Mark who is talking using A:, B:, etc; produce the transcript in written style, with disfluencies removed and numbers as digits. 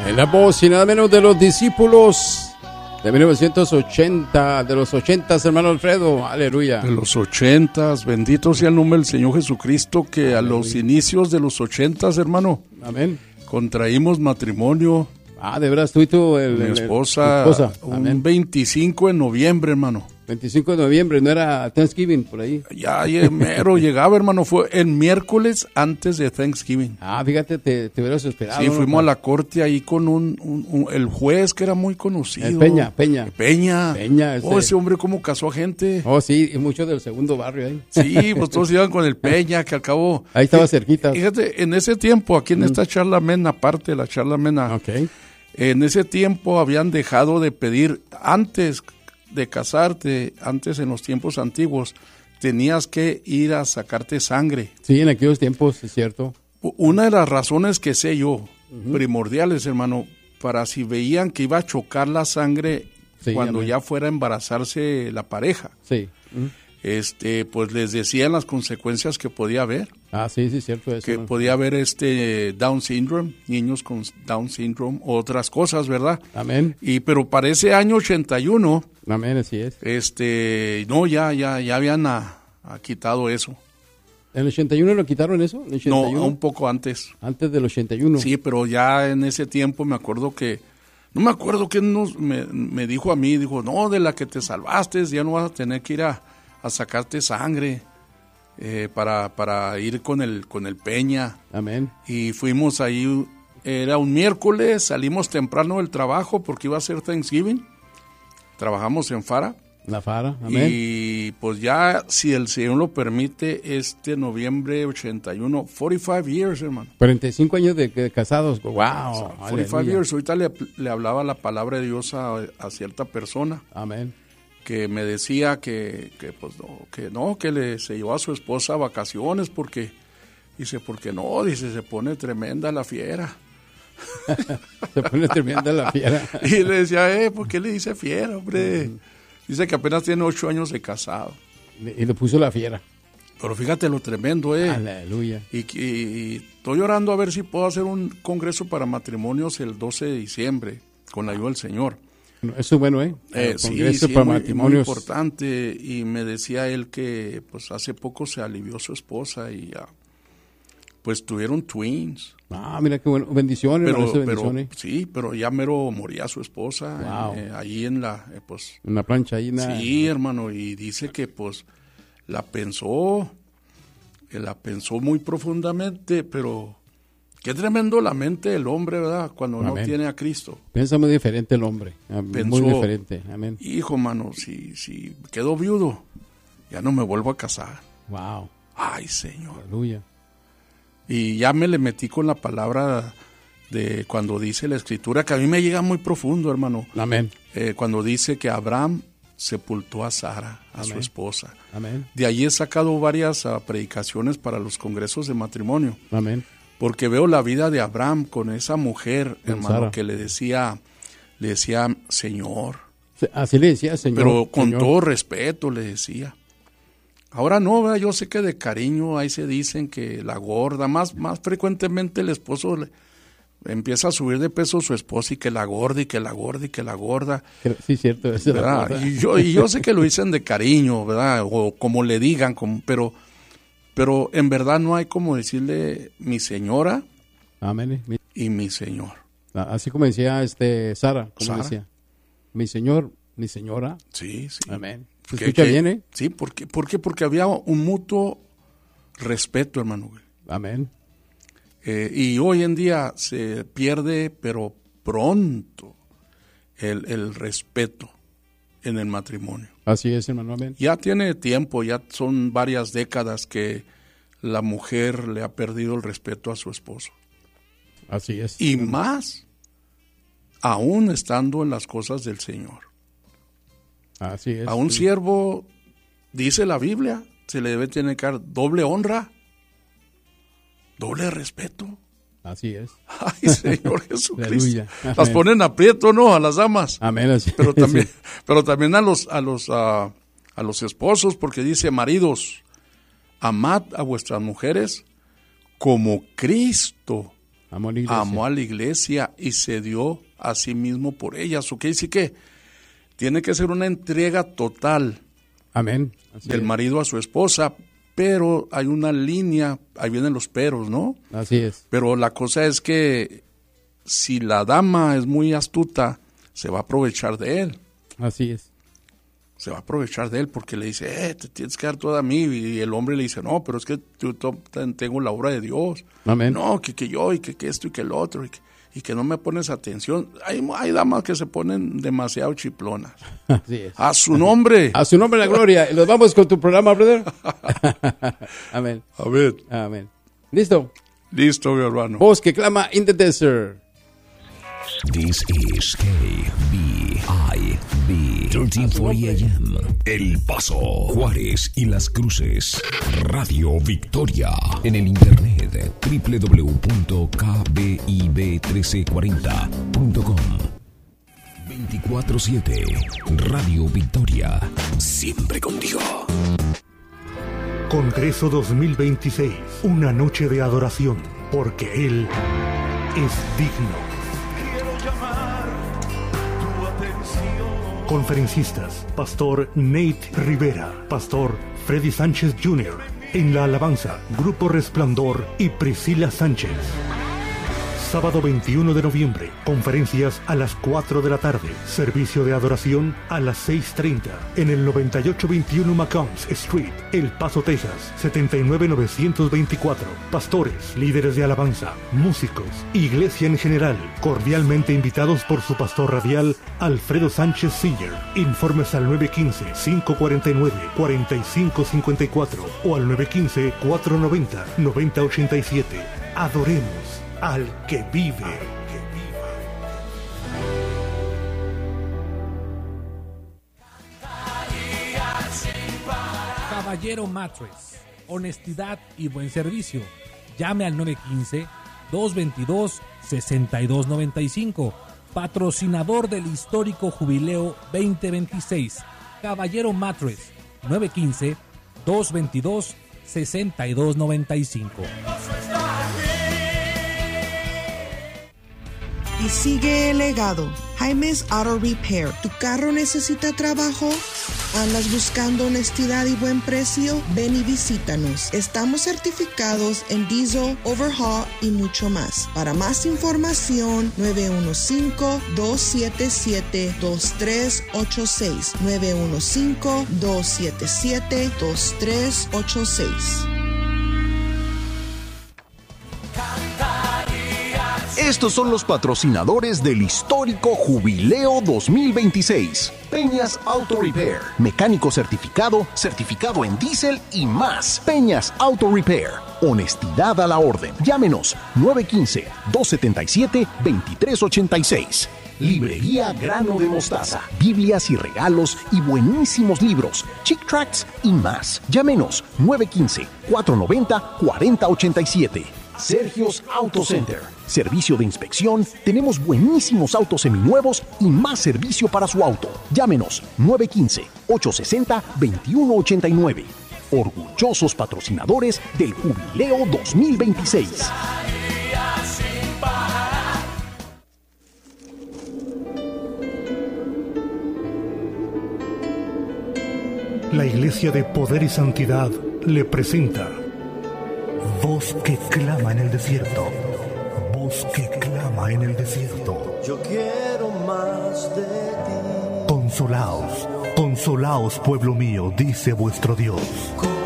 A: En la voz y nada menos de los discípulos de 1980, de los 80, hermano Alfredo, aleluya.
B: De los 80, bendito sea el nombre del Señor Jesucristo, que aleluya. A los inicios de los 80, hermano,
A: amén,
B: contraímos matrimonio.
A: De veras, tú y tú,
B: mi esposa, un 25 de noviembre, hermano.
A: 25 de noviembre, ¿no era Thanksgiving por ahí?
B: Ya mero llegaba, hermano, fue el miércoles antes de Thanksgiving.
A: Fíjate, te hubieras esperado.
B: Sí, fuimos a la corte ahí con el juez que era muy conocido.
A: Peña.
B: Ese hombre cómo casó a gente.
A: Sí, y muchos del segundo barrio ahí.
B: Sí, pues todos iban con el Peña, que al cabo...
A: Ahí estaba cerquita.
B: Fíjate, en ese tiempo, aquí en esta charla amena, aparte de la charla amena,
A: okay.
B: En ese tiempo habían dejado de pedir, antes de casarte, antes en los tiempos antiguos, tenías que ir a sacarte sangre.
A: Sí, en aquellos tiempos, es cierto.
B: Una de las razones que sé yo, primordiales, hermano, para si veían que iba a chocar la sangre cuando ya fuera a embarazarse la pareja.
A: Sí.
B: Pues les decían las consecuencias que podía haber.
A: Sí, cierto. Eso,
B: que podía haber Down syndrome, niños con Down syndrome, otras cosas, ¿verdad?
A: Amén.
B: Pero para ese año 81,
A: amén, así es.
B: Ya habían quitado eso.
A: ¿En el 81 lo quitaron eso? ¿En el 81?
B: No, un poco antes.
A: Antes del 81.
B: Sí, pero ya en ese tiempo me acuerdo que, no me acuerdo quién me dijo a mí, dijo, no, de la que te salvaste, ya no vas a tener que ir a sacarte sangre para ir con el Peña.
A: Amén.
B: Y fuimos ahí, era un miércoles, salimos temprano del trabajo porque iba a ser Thanksgiving. Trabajamos en Fara.
A: La Fara, amén.
B: Y pues ya, si el Señor lo permite, noviembre 81, 45 years, hermano.
A: 45 años de casados, wow.
B: 45 years, ahorita le hablaba la palabra de Dios a cierta persona.
A: Amén.
B: Que me decía que se llevó a su esposa a vacaciones porque se pone tremenda la fiera.
A: Se pone tremenda la fiera.
B: Y le decía, ¿por qué le dice fiera, hombre? Dice que apenas tiene 8 años de casado.
A: Y le puso la fiera.
B: Pero fíjate lo tremendo,
A: Aleluya.
B: Y estoy orando a ver si puedo hacer un congreso para matrimonios el 12 de diciembre, con la ayuda del Señor.
A: Eso es bueno,
B: Congreso para matrimonios. Muy importante. Y me decía él que pues hace poco se alivió su esposa y pues tuvieron twins.
A: Mira qué bueno, bendiciones.
B: Bendiciones. Sí, pero ya mero moría su esposa.
A: Wow.
B: Ahí en la
A: plancha ahí.
B: Sí, hermano, y dice que pues la pensó muy profundamente, pero qué tremendo la mente del hombre, ¿verdad? Cuando no tiene a Cristo.
A: Piensa muy diferente el hombre. Muy diferente. Amén.
B: Hijo, mano, si quedo viudo, ya no me vuelvo a casar.
A: Wow.
B: Ay, Señor.
A: Aleluya.
B: Y ya me le metí con la palabra de cuando dice la Escritura, que a mí me llega muy profundo, hermano.
A: Amén.
B: Cuando dice que Abraham sepultó a Sara, su esposa.
A: Amén.
B: De allí he sacado varias predicaciones para los congresos de matrimonio.
A: Amén.
B: Porque veo la vida de Abraham con esa mujer, hermano,
A: Sara,
B: que le decía Señor.
A: Así le decía, Señor.
B: Pero con
A: Señor.
B: todo respeto le decía. Ahora no, ¿verdad? Yo sé que de cariño ahí se dicen que la gorda, más frecuentemente el esposo empieza a subir de peso su esposa y que la gorda y que la gorda y que la gorda.
A: Sí, cierto. Es
B: ¿verdad? Y yo sé que lo dicen de cariño, ¿verdad? O como le digan, pero en verdad no hay como decirle mi señora.
A: Amén.
B: Y mi señor.
A: Así como decía Sara, como decía. Mi señor, mi señora.
B: Sí.
A: Amén. ¿Se escucha bien, eh?
B: Sí, porque había un mutuo respeto, hermano.
A: Amén.
B: Y hoy en día se pierde, pero pronto, el respeto en el matrimonio.
A: Así es, hermano. Amén.
B: Ya tiene tiempo, ya son varias décadas que la mujer le ha perdido el respeto a su esposo.
A: Así es.
B: Y más, aún estando en las cosas del Señor.
A: Así es.
B: A un siervo, dice la Biblia, se le debe tener que dar doble honra, doble respeto.
A: Así es.
B: Ay, Señor Jesucristo.
A: Las
B: ponen ponen aprieto, ¿no? A las damas.
A: Amén. Así.
B: Pero también a los esposos, porque dice, maridos, amad a vuestras mujeres como Cristo amó a la iglesia y se dio a sí mismo por ellas. ¿Ok? Así que tiene que ser una entrega total.
A: Amén.
B: Del marido a su esposa, pero hay una línea, ahí vienen los peros, ¿no?
A: Así es.
B: Pero la cosa es que si la dama es muy astuta, se va a aprovechar de él.
A: Así es.
B: Se va a aprovechar de él porque le dice, te tienes que dar toda a mí. Y el hombre le dice, no, pero es que yo tengo la obra de Dios.
A: Amén.
B: No, que yo, y que esto y que el otro, y que no me pones atención. Hay damas que se ponen demasiado chiplonas.
A: Así es.
B: A su nombre.
A: A su nombre la gloria. Nos vamos con tu programa, brother. Amén.
B: Amén.
A: Amén. ¿Listo?
B: Listo, mi hermano.
A: Voz que clama in the desert.
C: This is KBIB 1340 AM. El Paso, Juárez y Las Cruces. Radio Victoria. En el internet www.kbib1340.com. 24/7. Radio Victoria. Siempre contigo.
D: Congreso 2026. Una noche de adoración. Porque Él es digno. Conferencistas, Pastor Nate Rivera, Pastor Freddy Sánchez Jr., en la alabanza, Grupo Resplandor y Priscila Sánchez. Sábado 21 de noviembre, conferencias a las 4 de la tarde, servicio de adoración a las 6:30, en el 9821 McCombs Street, El Paso, Texas, 79924. Pastores, líderes de alabanza, músicos, iglesia en general, cordialmente invitados por su pastor radial, Alfredo Sánchez Siller. Informes al 915-549-4554 o al 915-490-9087. Adoremos al que vive.
E: Caballero Mattress, honestidad y buen servicio. Llame al 915-222-6295. Patrocinador del histórico Jubileo 2026. Caballero Mattress, 915-222-6295.
F: Y sigue el legado. Jaime's Auto Repair. ¿Tu carro necesita trabajo? ¿Andas buscando honestidad y buen precio? Ven y visítanos. Estamos certificados en diesel, overhaul y mucho más. Para más información, 915-277-2386. 915-277-2386.
G: Estos son los patrocinadores del histórico Jubileo 2026. Peñas Auto Repair, mecánico certificado, certificado en diésel y más. Peñas Auto Repair, honestidad a la orden. Llámenos 915-277-2386. Librería Grano de Mostaza, Biblias y regalos y buenísimos libros, Chick Tracts y más. Llámenos 915-490-4087. Sergio's Auto Center, servicio de inspección, tenemos buenísimos autos seminuevos y más servicio para su auto. Llámenos 915-860-2189. Orgullosos patrocinadores del Jubileo 2026.
D: La Iglesia de Poder y Santidad le presenta Voz que clama en el desierto. Voz que clama en el desierto.
H: Yo quiero más de ti.
D: Consolaos, consolaos, pueblo mío, dice vuestro Dios.